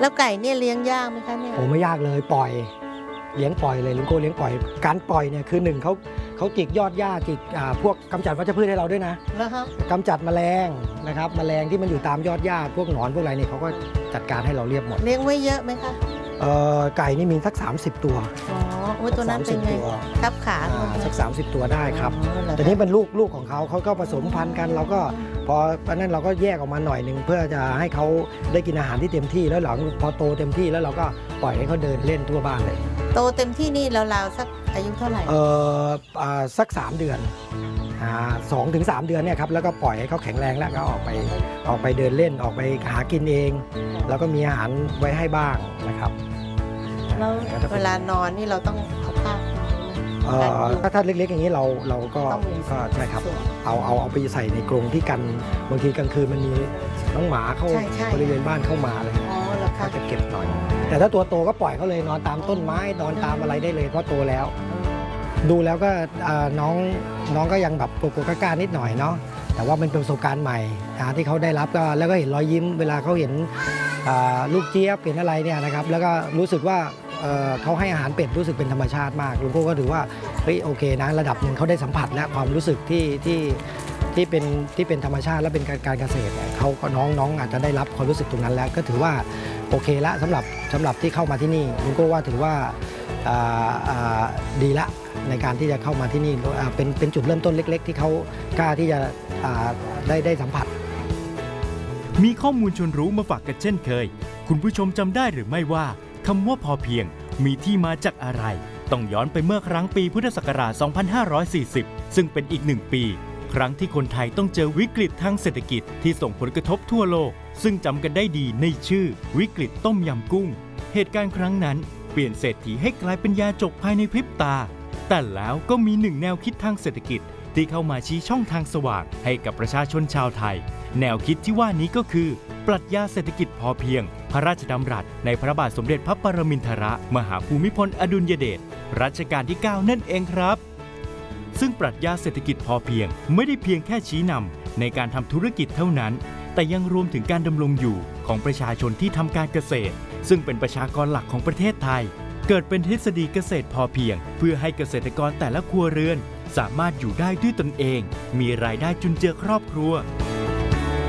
แล้วไก่เนี่ยเลี้ยงยากไหมคะเนี่ยโอ้ไม่ยากเลยปล่อยเลี้ยงปล่อยเลยลุงโก้เลี้ยงปล่อยการปล่อยเนี่ยคือหนึ่งเขาจิกยอดหญ้าจิกพวกกำจัดวัชพืชให้เราด้วยนะแล้วครับกำจัดแมลงนะครับแมลงที่มันอยู่ตามยอดหญ้าพวกหนอนพวกอะไรเนี่ยเขาก็จัดการให้เราเรียบหมดเลี้ยงไว้เยอะไหมคะไก่นี่มีสัก30 ตัวอ๋อโอ้ยตัวนั้นเป็นไงทับขาสัก30 ตัวได้ครับแต่นี้เป็นลูกของเขาก็ผสมพันธุ์กันเราก็พอนั้นเราก็แยกออกมาหน่อยหนึ่งเพื่อจะให้เขาได้กินอาหารที่เต็มที่แล้วหลังพอโตเต็มที่แล้วเราก็ปล่อยให้เขาเดินเล่นทั่วบ้านเลยโตเต็มที่นี่ราวๆสักอายุเท่าไหร่สัก3 เดือน2 ถึง 3 เดือนเนี่ยครับแล้วก็ปล่อยให้เขาแข็งแรงแล้วก็ออกไปเดินเล่นออกไปหากินเองแล้วก็มีอาหารไว้ให้บ้างนะครับแล้วเวลานอนนี่เราต้องเอาผ้าถ้าเล็กๆอย่างนี้เราก็ใช่ครับเอาไปใส่ในกรงที่กันบางทีกลางคืนมันมีน้องหมาเข้าบริเวณบ้านเข้ามาเลยก็จะเก็บหน่อยแต่ถ้าตัวโตก็ปล่อยเขาเลยนอนตามต้นไม้นอนตามอะไรได้เลยเพราะโตแล้วดูแล้วก็น้องก็ยังแบบโกโก้ก้านิดหน่อยเนาะแต่ว่ามันเป็นประสบการณ์ใหม่ที่เขาได้รับก็แล้วก็เห็นรอยยิ้มเวลาเขาเห็นลูกเจี๊ยบเห็นอะไรเนี่ยนะครับแล้วก็รู้สึกว่าเขาให้อาหารเป็ดรู้สึกเป็นธรรมชาติมากลุงโก้ก็ถือว่าเฮ้ยโอเคนะระดับหนึ่งเขาได้สัมผัสและความรู้สึกที่เป็นธรรมชาติและเป็นการเกษตรเขาก็น้องอาจจะได้รับความรู้สึกตรงนั้นแล้วก็ถือว่าโอเคละสำหรับที่เข้ามาที่นี่ลุงโก้ว่าถือว่าดีละในการที่จะเข้ามาที่นี่เป็นจุดเริ่มต้นเล็กๆที่เขากล้าที่จะได้สัมผัสมีข้อมูลชวนรู้มาฝากกันเช่นเคยคุณผู้ชมจำได้หรือไม่ว่าคำว่าพอเพียงมีที่มาจากอะไรต้องย้อนไปเมื่อครั้งปีพุทธศักราช 2540 ซึ่งเป็นอีก1 ปีครั้งที่คนไทยต้องเจอวิกฤตทางเศรษฐกิจที่ส่งผลกระทบทั่วโลกซึ่งจำกันได้ดีในชื่อวิกฤตต้มยำกุ้งเหตุการณ์ครั้งนั้นเปลี่ยนเศรษฐีให้กลายเป็นยาจกภายในพริบตาแต่แล้วก็มี1 แนวคิดทางเศรษฐกิจที่เข้ามาชี้ช่องทางสว่างให้กับประชาชนชาวไทยแนวคิดที่ว่านี้ก็คือปรัชญาเศรษฐกิจพอเพียงพระราชดำรัสในพระบาทสมเด็จพระปรมินทรมหาภูมิพลอดุลยเดชรัชกาลที่ 9 นั่นเองครับซึ่งปรัชญาเศรษฐกิจพอเพียงไม่ได้เพียงแค่ชี้นำในการทำธุรกิจเท่านั้นแต่ยังรวมถึงการดำรงอยู่ของประชาชนที่ทำการเกษตรซึ่งเป็นประชากรหลักของประเทศไทยเกิดเป็นทฤษฎีเกษตรพอเพียงเพื่อให้เกษตรกรแต่ละครัวเรือนสามารถอยู่ได้ด้วยตนเองมีรายได้จุนเจือครอบครัว